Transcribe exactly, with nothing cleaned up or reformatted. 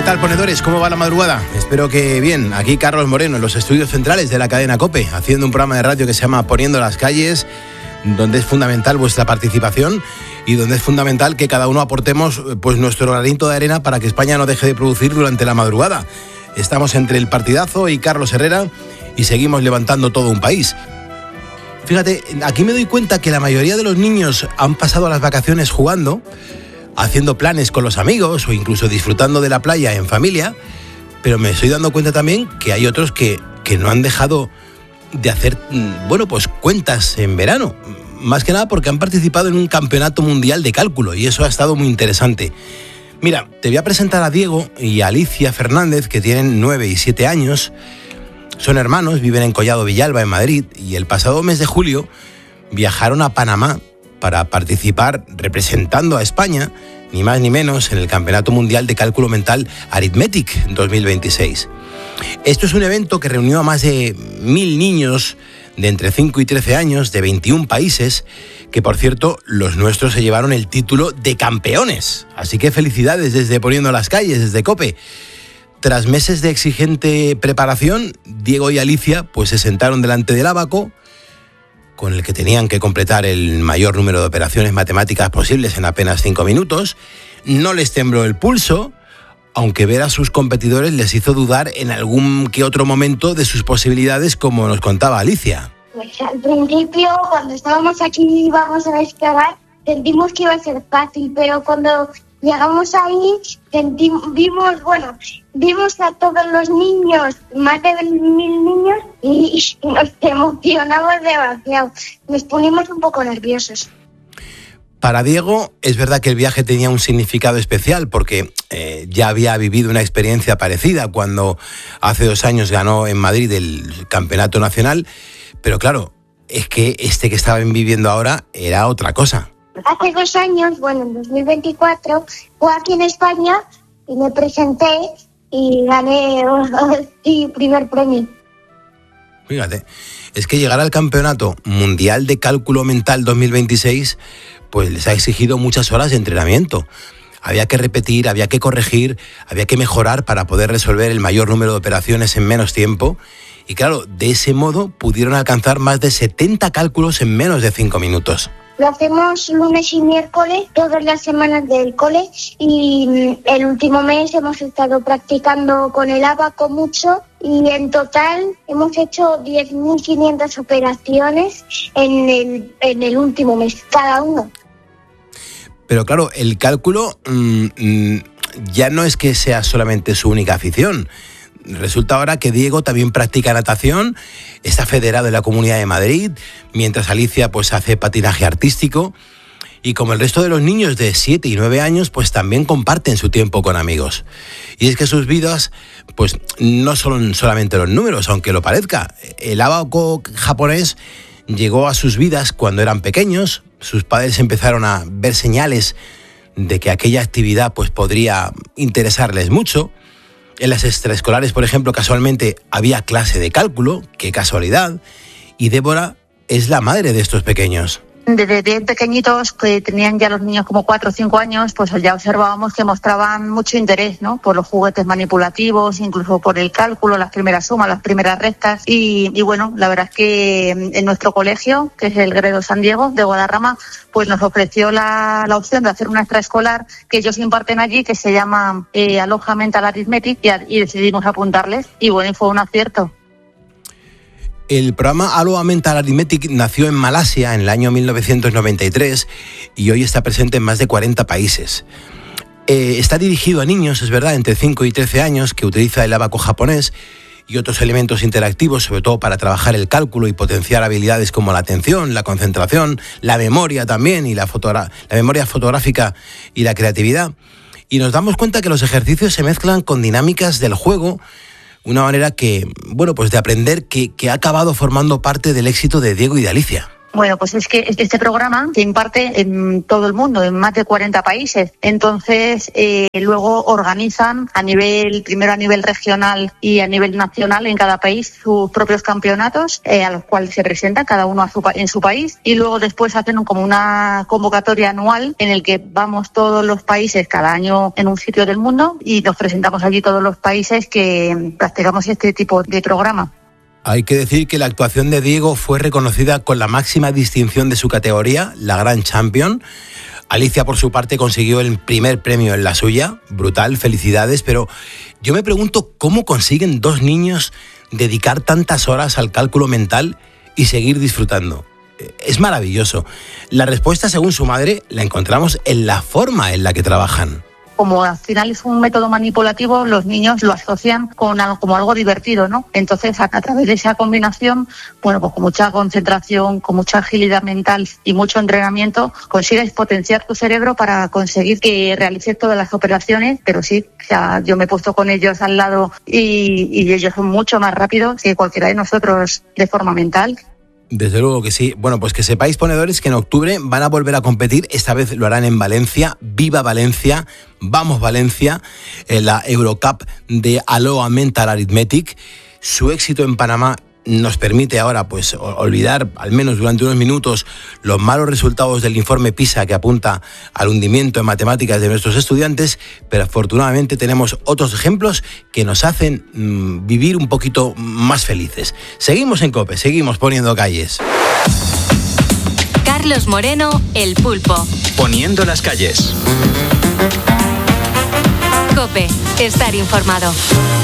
tal, ponedores? ¿Cómo va la madrugada? Espero que bien. Aquí Carlos Moreno, en los estudios centrales de la cadena COPE, haciendo un programa de radio que se llama Poniendo las calles, donde es fundamental vuestra participación y donde es fundamental que cada uno aportemos pues nuestro granito de arena para que España no deje de producir durante la madrugada. Estamos entre el partidazo y Carlos Herrera y seguimos levantando todo un país. Fíjate, aquí me doy cuenta que la mayoría de los niños han pasado las vacaciones jugando, haciendo planes con los amigos o incluso disfrutando de la playa en familia, pero me estoy dando cuenta también que hay otros que, que no han dejado de hacer, bueno, pues cuentas en verano, más que nada porque han participado en un campeonato mundial de cálculo y eso ha estado muy interesante. Mira, te voy a presentar a Diego y a Alicia Fernández, que tienen nueve y siete años, son hermanos, viven en Collado Villalba, en Madrid, y el pasado mes de julio viajaron a Panamá para participar representando a España, ni más ni menos, en el Campeonato Mundial de Cálculo Mental Arithmetic dos mil veintiséis. Esto es un evento que reunió a más de mil niños de entre cinco y trece años de veintiún países, que por cierto, los nuestros se llevaron el título de campeones. Así que felicidades desde Poniendo las Calles, desde COPE. Tras meses de exigente preparación, Diego y Alicia pues se sentaron delante del ábaco, con el que tenían que completar el mayor número de operaciones matemáticas posibles en apenas cinco minutos. No les tembló el pulso, aunque ver a sus competidores les hizo dudar en algún que otro momento de sus posibilidades, como nos contaba Alicia. Pues al principio, cuando estábamos aquí y íbamos a descargar, sentimos que iba a ser fácil, pero cuando llegamos ahí, sentimos, vimos, bueno, vimos a todos los niños, más de mil niños, y nos emocionamos demasiado. Nos ponimos un poco nerviosos. Para Diego, es verdad que el viaje tenía un significado especial porque eh, ya había vivido una experiencia parecida cuando hace dos años ganó en Madrid el campeonato nacional, pero claro, es que este que estaban viviendo ahora era otra cosa. Hace dos años, bueno, en dos mil veinticuatro, fue aquí en España y me presenté y gané el primer premio. Fíjate, es que llegar al Campeonato Mundial de Cálculo Mental dos mil veintiséis pues les ha exigido muchas horas de entrenamiento. Había que repetir, había que corregir, había que mejorar para poder resolver el mayor número de operaciones en menos tiempo. Y claro, de ese modo pudieron alcanzar más de setenta cálculos en menos de cinco minutos. Lo hacemos lunes y miércoles, todas las semanas del cole, y el último mes hemos estado practicando con el ábaco mucho y en total hemos hecho diez mil quinientas operaciones en el, en el último mes, cada uno. Pero claro, el cálculo mmm, ya no es que sea solamente su única afición. Resulta ahora que Diego también practica natación, está federado en la Comunidad de Madrid, mientras Alicia pues hace patinaje artístico y como el resto de los niños de siete y nueve años pues también comparten su tiempo con amigos. Y es que sus vidas pues no son solamente los números, aunque lo parezca. El ábaco japonés llegó a sus vidas cuando eran pequeños, sus padres empezaron a ver señales de que aquella actividad pues podría interesarles mucho. En las extraescolares, por ejemplo, casualmente había clase de cálculo, qué casualidad, y Débora es la madre de estos pequeños. Desde bien pequeñitos, que tenían ya los niños como cuatro o cinco años, pues ya observábamos que mostraban mucho interés, ¿no? Por los juguetes manipulativos, incluso por el cálculo, las primeras sumas, las primeras rectas. Y, y bueno, la verdad es que en nuestro colegio, que es el Gredo San Diego de Guadarrama, pues nos ofreció la, la opción de hacer una extraescolar que ellos imparten allí, que se llama eh, Aloha Mental Arithmetic, y, y decidimos apuntarles. Y bueno, y fue un acierto. El programa Aloha Mental Arithmetic nació en Malasia en el año mil novecientos noventa y tres y hoy está presente en más de cuarenta países. Eh, está dirigido a niños, es verdad, entre cinco y trece años, que utiliza el ábaco japonés y otros elementos interactivos, sobre todo para trabajar el cálculo y potenciar habilidades como la atención, la concentración, la memoria también, y la, fotogra- la memoria fotográfica y la creatividad. Y nos damos cuenta que los ejercicios se mezclan con dinámicas del juego, una manera que, bueno, pues de aprender que, que ha acabado formando parte del éxito de Diego y de Alicia. Bueno, pues es que este programa se imparte en todo el mundo, en más de cuarenta países. Entonces, eh, luego organizan a nivel, primero a nivel regional y a nivel nacional en cada país sus propios campeonatos, eh, a los cuales se presentan cada uno a su, en su país. Y luego después hacen un, como una convocatoria anual en el que vamos todos los países cada año en un sitio del mundo y nos presentamos allí todos los países que practicamos este tipo de programa. Hay que decir que la actuación de Diego fue reconocida con la máxima distinción de su categoría, la Grand Champion. Alicia, por su parte, consiguió el primer premio en la suya. Brutal, felicidades. Pero yo me pregunto cómo consiguen dos niños dedicar tantas horas al cálculo mental y seguir disfrutando. Es maravilloso. La respuesta, según su madre, la encontramos en la forma en la que trabajan. Como al final es un método manipulativo, los niños lo asocian con algo, como algo divertido, ¿no? Entonces, a, a través de esa combinación, bueno, pues con mucha concentración, con mucha agilidad mental y mucho entrenamiento, consigues potenciar tu cerebro para conseguir que realices todas las operaciones. Pero sí, o sea, yo me he puesto con ellos al lado y, y ellos son mucho más rápidos que cualquiera de nosotros de forma mental. Desde luego que sí. Bueno, pues que sepáis, ponedores, que en octubre van a volver a competir. Esta vez lo harán en Valencia. ¡Viva Valencia! ¡Vamos Valencia! En la Eurocup de Aloha Mental Arithmetic. Su éxito en Panamá nos permite ahora pues olvidar, al menos durante unos minutos, los malos resultados del informe PISA que apunta al hundimiento en matemáticas de nuestros estudiantes, pero afortunadamente tenemos otros ejemplos que nos hacen mmm, vivir un poquito más felices. Seguimos en COPE, seguimos poniendo calles. Carlos Moreno, El Pulpo. Poniendo las calles. COPE, estar informado.